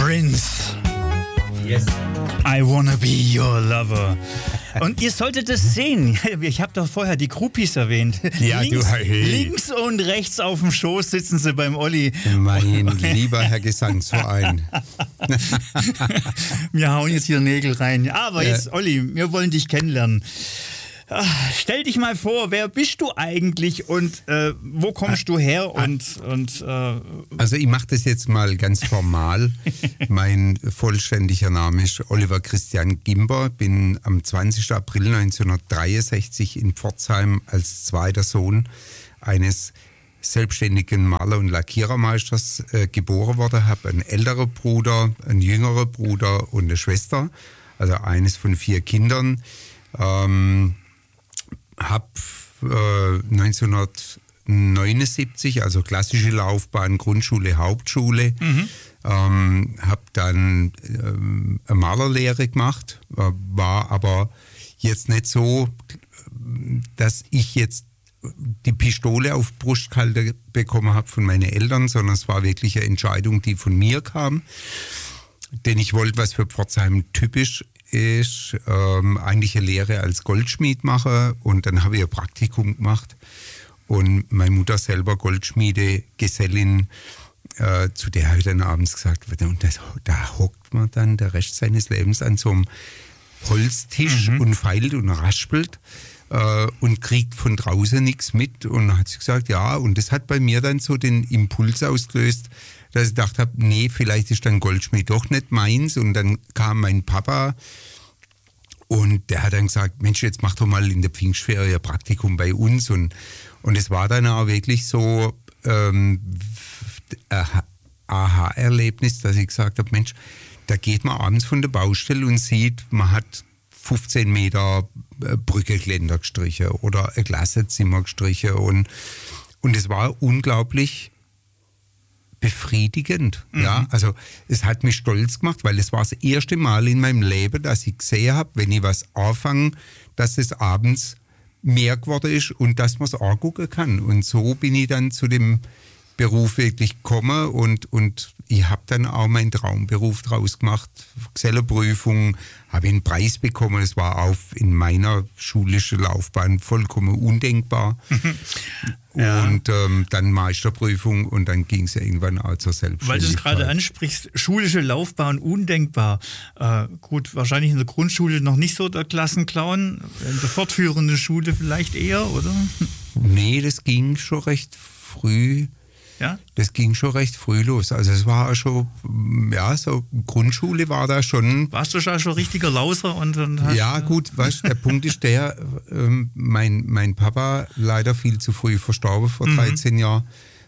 Prince. Yes. I wanna be your lover. Und ihr solltet es sehen. Ich habe doch vorher die Groupies erwähnt. Ja, links und rechts auf dem Schoß sitzen sie beim Olli. Mein lieber Herr Gesangsverein. Wir hauen jetzt hier Nägel rein. Aber jetzt, Olli, wir wollen dich kennenlernen. Stell dich mal vor, wer bist du eigentlich und wo kommst du her? Also ich mache das jetzt mal ganz formal. Mein vollständiger Name ist Oliver Christian Gimber. Bin am 20. April 1963 in Pforzheim als zweiter Sohn eines selbstständigen Maler- und Lackierermeisters geboren worden. Habe einen älteren Bruder, einen jüngeren Bruder und eine Schwester. Also eines von 4 Kindern. Habe 1979, also klassische Laufbahn, Grundschule, Hauptschule, habe dann eine Malerlehre gemacht, war aber jetzt nicht so, dass ich jetzt die Pistole auf die Brust gehalten bekommen habe von meinen Eltern, sondern es war wirklich eine Entscheidung, die von mir kam, denn ich wollte, was für Pforzheim typisch ist, eigentlich eine Lehre als Goldschmied machen und dann habe ich ein Praktikum gemacht und meine Mutter selber Goldschmiede, Gesellin, zu der habe ich dann abends gesagt, und da hockt man dann der Rest seines Lebens an so einem Holztisch und feilt und raspelt und kriegt von draußen nichts mit und hat sie gesagt, ja, und das hat bei mir dann so den Impuls ausgelöst, dass ich gedacht habe, nee, vielleicht ist dann Goldschmied doch nicht meins. Und dann kam mein Papa und der hat dann gesagt, Mensch, jetzt mach doch mal in der Pfingstferie ein Praktikum bei uns. Und es war dann auch wirklich so ein Aha-Erlebnis, dass ich gesagt habe, Mensch, da geht man abends von der Baustelle und sieht, man hat 15 Meter Brückengeländer gestrichen oder ein Klassenzimmer gestrichen. Und es war unglaublich befriedigend. Ja, also es hat mich stolz gemacht, weil es war das erste Mal in meinem Leben, dass ich gesehen habe, wenn ich was anfange, dass es abends mehr geworden ist und dass man es angucken kann. Und so bin ich dann zu dem Beruf wirklich gekommen und ich habe dann auch meinen Traumberuf draus gemacht. Gesellenprüfung, habe einen Preis bekommen. Das war auch in meiner schulischen Laufbahn vollkommen undenkbar. Ja. Und dann Meisterprüfung und dann ging es ja irgendwann auch zur Selbstständigkeit. Weil du es gerade ansprichst, schulische Laufbahn undenkbar. Gut, wahrscheinlich in der Grundschule noch nicht so der Klassenclown, in der fortführenden Schule vielleicht eher, oder? Nee, das ging schon recht früh. Ja? Das ging schon recht früh los. Also es war schon, ja, so Grundschule war da schon. Warst du schon richtiger Lauser? Ja gut, weißt, der Punkt ist der, mein Papa leider viel zu früh verstorben, vor 13 Jahren.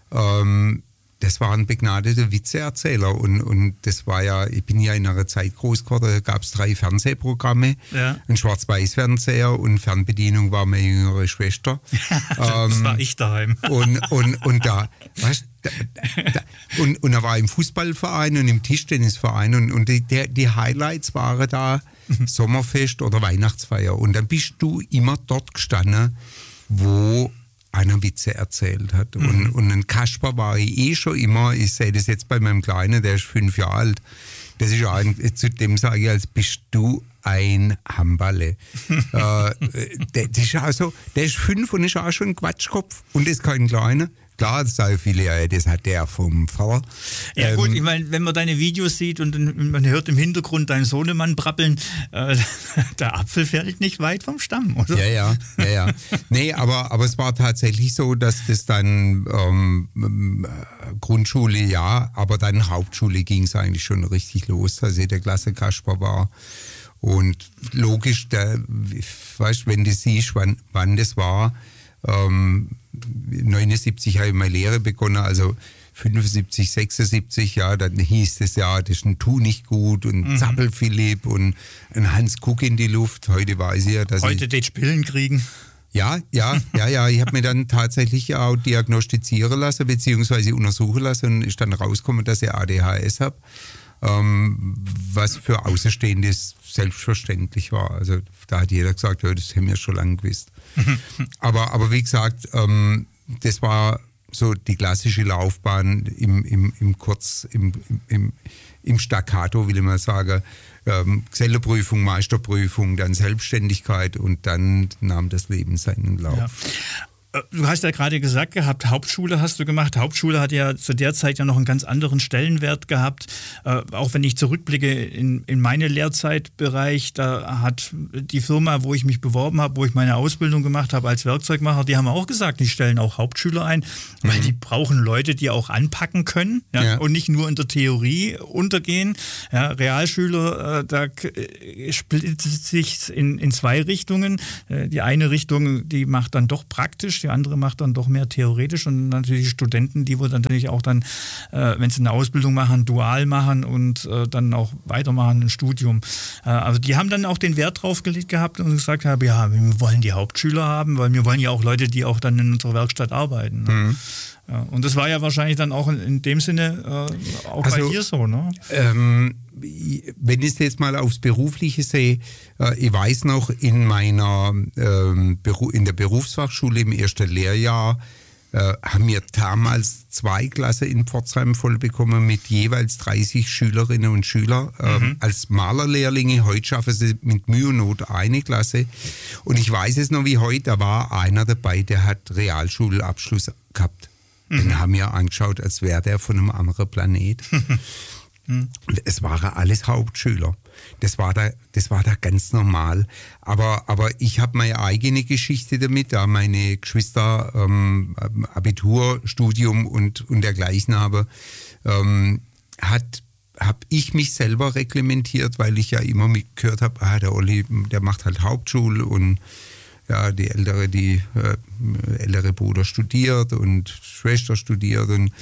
Das war ein begnadeter Witzeerzähler und das war ja, ich bin ja in einer Zeit groß geworden, da gab es 3 Fernsehprogramme, ein Schwarz-Weiß-Fernseher und Fernbedienung war meine jüngere Schwester. Das war ich daheim. Und da, weißt, und er war im Fußballverein und im Tischtennisverein und die Highlights waren da Sommerfest oder Weihnachtsfeier und dann bist du immer dort gestanden, wo einer Witze erzählt hat. Und ein Kasper war ich schon immer, ich sehe das jetzt bei meinem Kleinen, der ist 5 Jahre alt, das ist zu dem sage ich, als bist du ein Hamballe. Der ist 5 und ist auch schon ein Quatschkopf und ist kein Kleiner. Klar, das sagen viele, ja, das hat der vom Vater. Ja gut, ich meine, wenn man deine Videos sieht und man hört im Hintergrund deinen Sohnemann brabbeln, der Apfel fällt nicht weit vom Stamm, oder? Ja. Nee, aber es war tatsächlich so, dass das dann Grundschule, ja, aber dann Hauptschule ging es eigentlich schon richtig los, als ich der Klassenkasper war. Und logisch, weißt, wenn du siehst, wann das war, 79 habe ich meine Lehre begonnen, also 75, 76, ja, dann hieß es ja, das ist ein Tu nicht gut und Zappel Philipp und ein Hans Kuck in die Luft. Heute weiß ich ja, dass heute den Pillen kriegen. Ja. Ich habe mir dann tatsächlich auch diagnostizieren lassen, beziehungsweise untersuchen lassen und ist dann rausgekommen, dass ich ADHS habe. Was für Außenstehende selbstverständlich war. Also da hat jeder gesagt, ja, das haben wir schon lange gewusst. Aber wie gesagt, das war so die klassische Laufbahn im Staccato, will ich mal sagen. Geselleprüfung, Meisterprüfung, dann Selbstständigkeit und dann nahm das Leben seinen Lauf. Ja. Du hast ja gerade gesagt gehabt, Hauptschule hast du gemacht. Hauptschule hat ja zu der Zeit ja noch einen ganz anderen Stellenwert gehabt. Auch wenn ich zurückblicke in meine Lehrzeitbereich, da hat die Firma, wo ich mich beworben habe, wo ich meine Ausbildung gemacht habe als Werkzeugmacher, die haben auch gesagt, die stellen auch Hauptschüler ein, weil die brauchen Leute, die auch anpacken können, und nicht nur in der Theorie untergehen. Ja, Realschüler, da splittet sich in zwei Richtungen. Die eine Richtung, die macht dann doch praktisch, die andere macht dann doch mehr theoretisch, und natürlich Studenten, die wohl natürlich auch dann, wenn sie eine Ausbildung machen, dual machen und dann auch weitermachen, ein Studium. Also die haben dann auch den Wert drauf gelegt gehabt und gesagt haben, ja, wir wollen die Hauptschüler haben, weil wir wollen ja auch Leute, die auch dann in unserer Werkstatt arbeiten. Ne? Mhm. Ja, und das war ja wahrscheinlich dann auch in dem Sinne auch bei dir so, ne? Wenn ich es jetzt mal aufs Berufliche sehe, ich weiß noch, in der Berufsfachschule im ersten Lehrjahr haben wir damals 2 Klassen in Pforzheim voll bekommen mit jeweils 30 Schülerinnen und Schülern als Malerlehrlinge. Heute schaffen sie mit Mühe und Not eine Klasse. Und ich weiß es noch wie heute, da war einer dabei, der hat Realschulabschluss gehabt. Den haben wir angeschaut, als wäre der von einem anderen Planet. Es waren alles Hauptschüler. Das war da ganz normal. Aber ich habe meine eigene Geschichte damit, da meine Geschwister Abitur, Studium und dergleichen habe, habe ich mich selber reglementiert, weil ich ja immer mitgehört habe, der Olli, der macht halt Hauptschule und ja, die ältere Bruder studiert und Schwester studiert und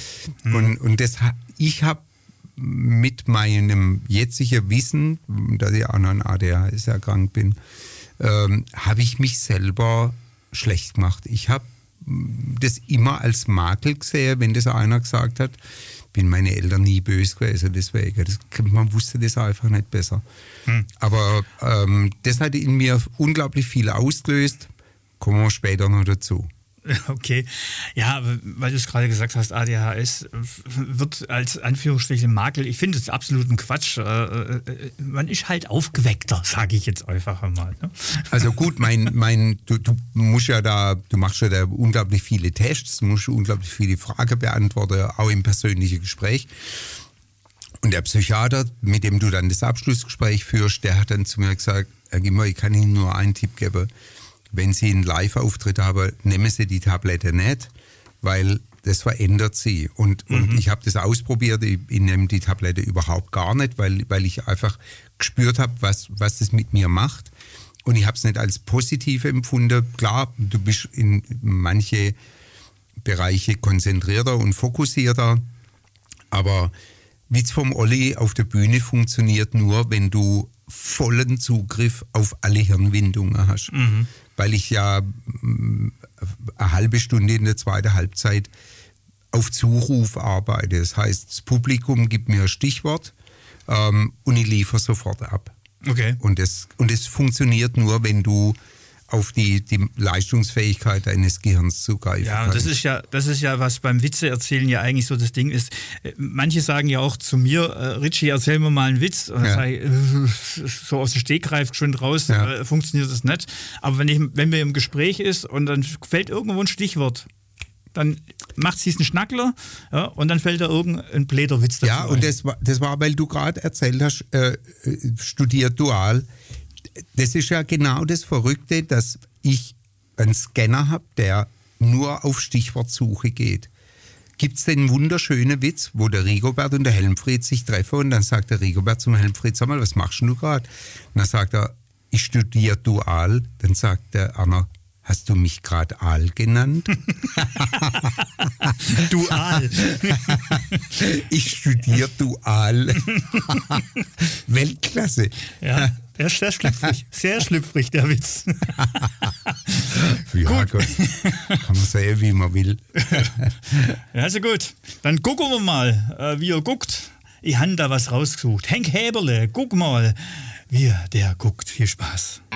ich habe mit meinem jetzigen Wissen, dass ich auch noch an ADHS erkrankt bin, habe ich mich selber schlecht gemacht. Ich habe das immer als Makel gesehen, wenn das einer gesagt hat. Bin meine Eltern nie böse gewesen, deswegen. Man wusste das einfach nicht besser. Aber das hat in mir unglaublich viel ausgelöst. Kommen wir später noch dazu. Okay, ja, weil du es gerade gesagt hast, ADHS wird als Anführungsstrichen Makel. Ich finde es absoluten Quatsch. Man ist halt aufgeweckter, sage ich jetzt einfach mal. Ne? Also gut, du machst ja da unglaublich viele Tests, musst unglaublich viele Fragen beantworten, auch im persönlichen Gespräch. Und der Psychiater, mit dem du dann das Abschlussgespräch führst, der hat dann zu mir gesagt, Herr Gimmer, ich kann Ihnen nur einen Tipp geben. Wenn Sie einen Live-Auftritt haben, nehmen Sie die Tablette nicht, weil das verändert Sie. Und ich habe das ausprobiert, ich nehme die Tablette überhaupt gar nicht, weil ich einfach gespürt habe, was das mit mir macht. Und ich habe es nicht als positiv empfunden. Klar, du bist in manche Bereiche konzentrierter und fokussierter, aber Witz vom Olli auf der Bühne funktioniert nur, wenn du vollen Zugriff auf alle Hirnwindungen hast. Weil ich ja eine halbe Stunde in der zweiten Halbzeit auf Zuruf arbeite. Das heißt, das Publikum gibt mir ein Stichwort und ich liefere sofort ab. Okay. Und das funktioniert nur, wenn du auf die Leistungsfähigkeit deines Gehirns zugreifen kannst. Das ist ja, was beim Witze erzählen ja eigentlich so das Ding ist. Manche sagen ja auch zu mir, Richie, erzähl mir mal einen Witz. Und so aus dem Stegreif schon raus, funktioniert das nicht. Aber wenn wir im Gespräch ist und dann fällt irgendwo ein Stichwort, dann macht sie einen Schnackler, und dann fällt da irgendein bläder Witz dazu. Ja, und das war, weil du gerade erzählt hast, studiert dual. Das ist ja genau das Verrückte, dass ich einen Scanner habe, der nur auf Stichwortsuche geht. Gibt es den wunderschönen Witz, wo der Rigobert und der Helmfried sich treffen und dann sagt der Rigobert zum Helmfried, sag mal, was machst du gerade? Und dann sagt er, ich studiere dual. Dann sagt der Anna, hast du mich gerade Aal genannt? Dual. Ich studiere dual. Weltklasse. Ja. Der ist sehr schlüpfrig. Sehr schlüpfrig, der Witz. Ja, gut. Kann man sehen, wie man will. Ja, also gut. Dann gucken wir mal, wie ihr guckt. Ich habe da was rausgesucht. Henk Häberle, guck mal, wie der guckt. Viel Spaß.